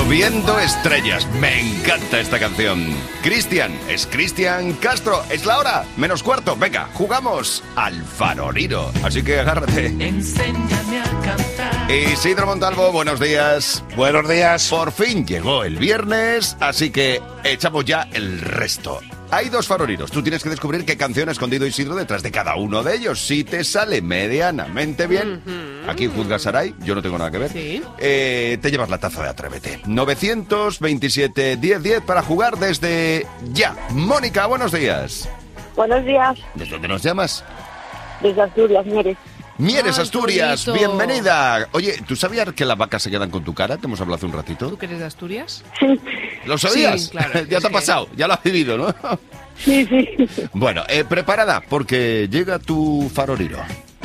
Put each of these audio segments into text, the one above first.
Viendo estrellas. Me encanta esta canción. Cristian, es Cristian Castro. Es la hora, menos cuarto. Venga, jugamos al faroliro. Así que agárrate. Enséñame a cantar. Isidro Montalvo, buenos días. Buenos días. Por fin llegó el viernes, así que echamos ya el resto. Hay dos faroliros. Tú tienes que descubrir qué canción ha escondido Isidro detrás de cada uno de ellos. Si te sale medianamente bien, aquí juzga Saray, yo no tengo nada que ver, Sí. Te llevas la taza de Atrévete. 927-1010 para jugar desde ya. Mónica, buenos días. Buenos días, ¿Desde dónde nos llamas? desde Asturias, Mieres. Mieres, Ay, Asturias, qué bonito. bienvenida. Oye, ¿tú sabías que las vacas se quedan con tu cara? Te hemos hablado hace un ratito. ¿Tú que eres de Asturias? Sí, ¿Lo sabías? Sí, claro, Ya es te ha que- pasado, ya lo has vivido, ¿no? sí, sí. Bueno, preparada, porque llega tu faroliro.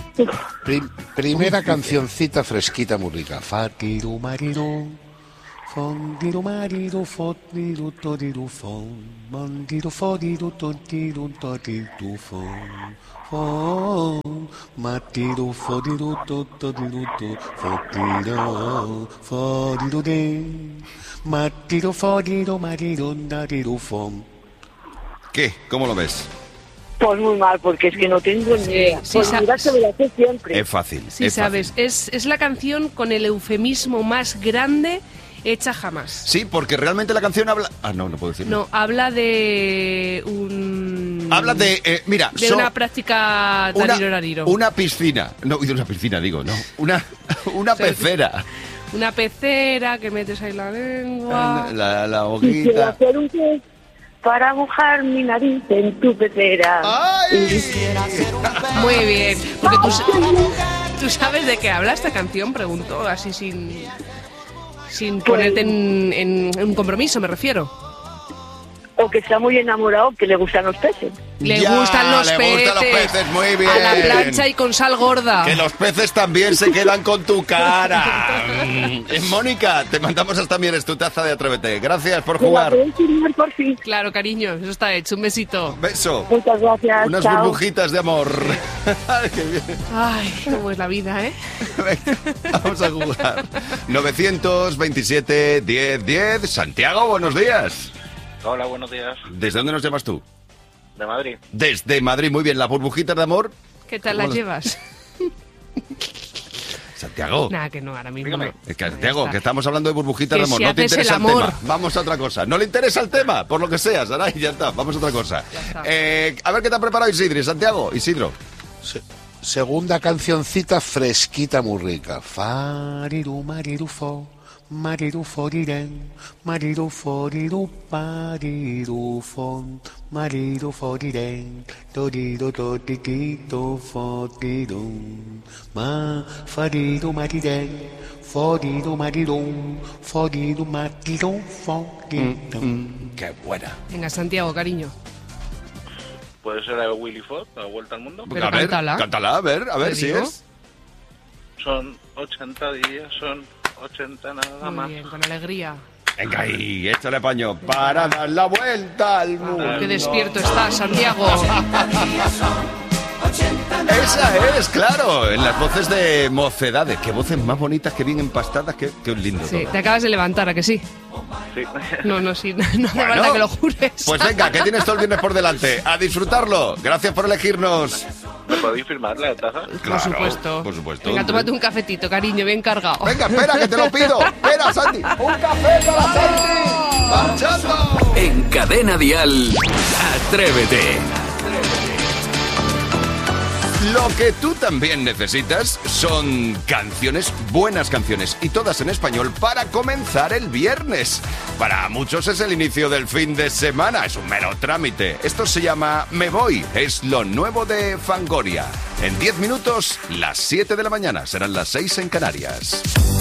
Primera cancioncita fresquita muy rica. Fatiru mariru, fondiru mariru, fotiru toriru fon, mandiru fodiru totiru toriru fon, fon, matiru fodiru totiru to, fotiru, fodiru de, matiru fodiru mariru nariru fon. ¿Qué? ¿Cmo lo ves? Pues muy mal, porque es que no tengo ni idea. sí, Pues mira que me la sé siempre. Es fácil. Sí, es sabes. fácil. Es la canción con el eufemismo más grande hecha jamás. Sí, porque realmente la canción habla... Ah, no puedo decirlo. No, habla de un... Habla de, mira... De una práctica tarirorariro. Una piscina. No, de una piscina, digo, no. Una Sí. pecera. Una pecera que metes ahí la lengua. La Quisiera hojita. hacer un pez para mojar mi nariz en tu pecera. ¡Ay! Muy bien. Porque tú sabes de qué habla esta canción, pregunto, así sin ponerte en un compromiso, me refiero. O que está muy enamorado, que le gustan los peces. Le Ya, gustan los le peces. gustan los peces, muy bien. A la plancha y con sal gorda. Que los peces también se quedan con tu cara. Mónica, te mandamos hasta Mieres tu taza de Atrévete. Gracias por ¿Me la jugar. puedes firmar por fin? Claro, cariño, eso está hecho. Un besito. Beso. Muchas gracias. Unas chao. burbujitas de amor. Ay, qué bien. Ay, cómo es la vida, ¿eh? Venga, vamos a jugar. 927-1010. Santiago, buenos días. Hola, buenos días. ¿Desde dónde nos llamas tú? De Madrid. Desde Madrid, muy bien. ¿Las burbujitas de amor? ¿Qué tal ¿Cómo las las- llevas? Santiago. Nada, que no, ahora mismo Dígame. no. Es que, Ya Santiago, está. que estamos hablando de burbujitas Que de amor. si No te haces interesa el el amor. tema. Vamos a otra cosa. No le interesa el tema, por lo que sea, Saray, ya está. Vamos a otra cosa. Ya está. A ver qué te ha preparado Isidro. Santiago, Isidro. Segunda cancioncita fresquita muy rica. Fariru mariru fo, mariru foriren, mariru foriru pariru fon, mariru foriren, toriru totiquito fotirum, ma fariru mariren, foriru marirum, foriru marirum forirum. Qué buena. Venga, Santiago, cariño. ¿Puede ser la de Willy Fox, La Vuelta al Mundo? Pero a ver, cántala. cántala, a ver Te si digo. es. Son 80 días, son 80 nada Muy más. bien, con alegría. Venga ahí, échale paño para dar la vuelta al mundo. Qué despierto estás, Santiago. Esa es, claro, en las voces de Mocedades. Qué voces más bonitas, que bien empastadas, qué lindo Sí, todo. te acabas de levantar, ¿a que sí? Sí. No, sí, no hace Bueno, falta que lo jures. Pues venga, que tienes todo el viernes por delante. A disfrutarlo. Gracias por elegirnos. ¿Me podéis firmar la taza? Por supuesto. Por supuesto. Venga, tómate un cafetito, cariño, bien cargado. Venga, espera, que te lo pido. Espera, Santi. Un café para Santi. ¡Marchando! En Cadena Dial, Atrévete. Lo que tú también necesitas son canciones, buenas canciones, y todas en español para comenzar el viernes. Para muchos es el inicio del fin de semana, es un mero trámite. Esto se llama Me Voy, es lo nuevo de Fangoria. En 10 minutos, las 7 de la mañana, serán las 6 en Canarias.